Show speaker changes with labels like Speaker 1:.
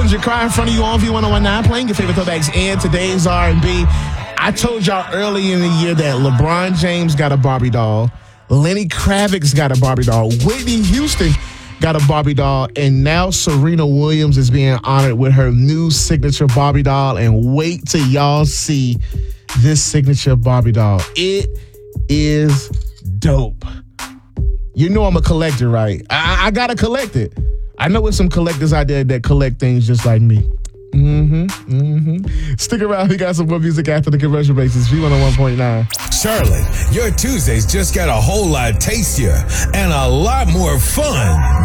Speaker 1: Songs You Cry in front of you on V1019, playing your favorite throwbacks and today's R&B. I told y'all early in the year that LeBron James got a Barbie doll, Lenny Kravitz got a Barbie doll, Whitney Houston got a Barbie doll, and now Serena Williams is being honored with her new signature Barbie doll. And wait till y'all see this signature Barbie doll. It is dope. You know I'm a collector, right? I gotta collect it. I know there's some collectors out there that collect things just like me. Stick around. We got some more music after the commercial breaks. It's V101.9.
Speaker 2: Charlotte, your Tuesdays just got a whole lot tastier and a lot more fun